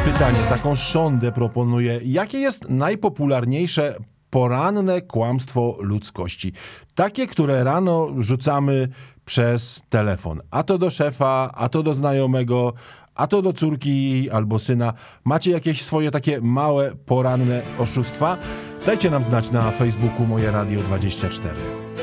Pytanie, taką sondę proponuję. Jakie jest najpopularniejsze poranne kłamstwo ludzkości? Takie, które rano rzucamy przez telefon. A to do szefa, a to do znajomego, a to do córki albo syna. Macie jakieś swoje takie małe, poranne oszustwa? Dajcie nam znać na Facebooku Moje Radio 24.